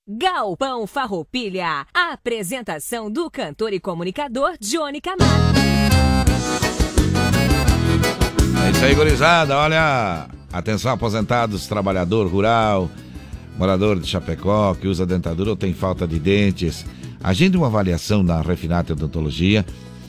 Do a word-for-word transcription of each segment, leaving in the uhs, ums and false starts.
Galpão Farroupilha. A apresentação do cantor e comunicador Johnny Camargo. É isso aí, gurizada. Olha, atenção, aposentados, trabalhador rural, morador de Chapecó, que usa dentadura ou tem falta de dentes. Agende uma avaliação na Refinato Odontologia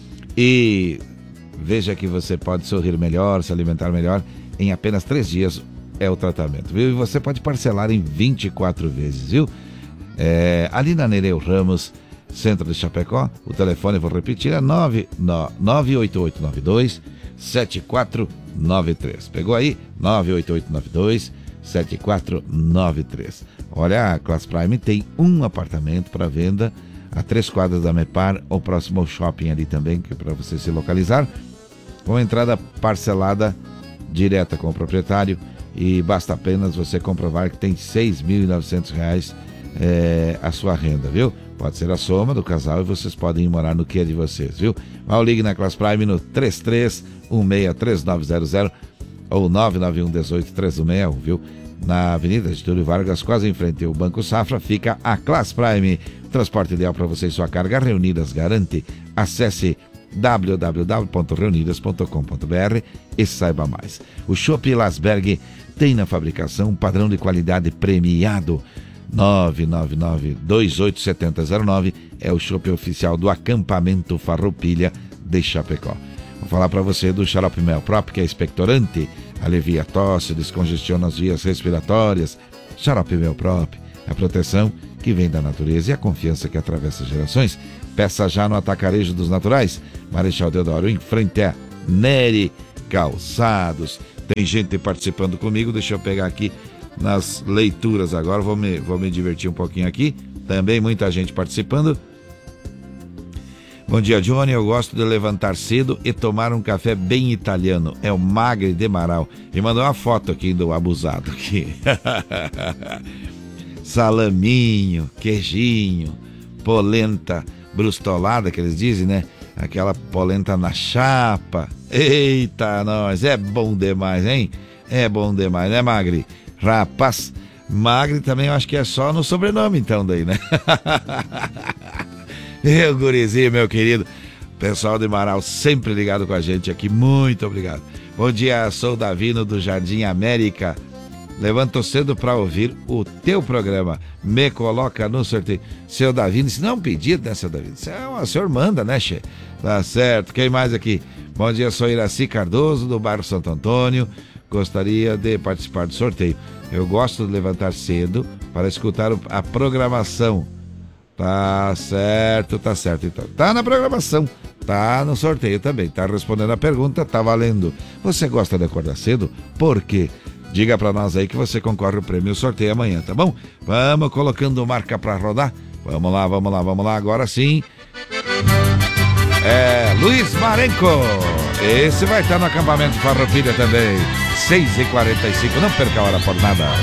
e veja que você pode sorrir melhor, se alimentar melhor. Em apenas três dias é o tratamento, viu? E você pode parcelar em vinte e quatro vezes, viu? É, ali na Nereu Ramos, centro de Chapecó, o telefone, vou repetir, é nove oito oito nove dois sete quatro nove três. Pegou aí? nove oito oito nove dois sete quatro nove três. Olha, a Class Prime tem um apartamento para venda a três quadras da Mepar, ou próximo ao shopping ali também, que é para você se localizar, com entrada parcelada direta com o proprietário, e basta apenas você comprovar que tem seis mil e novecentos reais é, a sua renda, viu? Pode ser a soma do casal e vocês podem ir morar no que é de vocês, viu? Vá ou ligue na Class Prime no três três um seis três nove zero zero ou nove nove um um oito três um seis um, viu? Na Avenida Getúlio Vargas, quase em frente ao Banco Safra, fica a Class Prime. Transporte ideal para você e sua carga. Reunidas garante. Acesse w w w ponto reunidas ponto com ponto b r e saiba mais. O Chopp Lasberg tem na fabricação um padrão de qualidade premiado. nove nove nove dois oito sete zero zero nove é o Chopp oficial do acampamento Farroupilha de Chapecó. Vou falar para você do xarope Mel Prop, que é expectorante, alivia a tosse, descongestiona as vias respiratórias. Xarope Mel Prop, a proteção que vem da natureza e a confiança que atravessa gerações. Peça já no Atacarejo dos Naturais, Marechal Deodoro, em frente a Neri Calçados. Tem gente participando comigo, deixa eu pegar aqui nas leituras agora, vou me, vou me divertir um pouquinho aqui. Também muita gente participando. Bom dia, Johnny, eu gosto de levantar cedo e tomar um café bem italiano. É o Magri de Amaral. E mandou uma foto aqui do abusado aqui. Salaminho, queijinho, polenta brustolada, que eles dizem, né? Aquela polenta na chapa. Eita, nós, é bom demais, hein? É bom demais, né, Magri? Rapaz, Magri também eu acho que é só no sobrenome, então, daí, né? Eu, gurizinho, meu querido. Pessoal de Amaral sempre ligado com a gente aqui, muito obrigado. Bom dia, sou o Davino do Jardim América. Levanto cedo para ouvir o teu programa. Me coloca no sorteio. Seu Davino, isso não é um pedido, né, seu Davino? Isso é uma, o senhor manda, né, che? Tá certo. Quem mais aqui? Bom dia, sou Iraci Cardoso, do bairro Santo Antônio. Gostaria de participar do sorteio. Eu gosto de levantar cedo para escutar a programação. Tá certo, tá certo. Então, tá na programação, tá no sorteio também. Tá respondendo a pergunta, tá valendo. Você gosta de acordar cedo? Por quê? Diga pra nós aí que você concorre ao prêmio sorteio amanhã, tá bom? Vamos colocando marca pra rodar. Vamos lá, vamos lá, vamos lá. Agora sim. É Luiz Marenco. Esse vai estar no acampamento Farroupilha também. seis e quarenta e cinco. Não perca a hora por nada.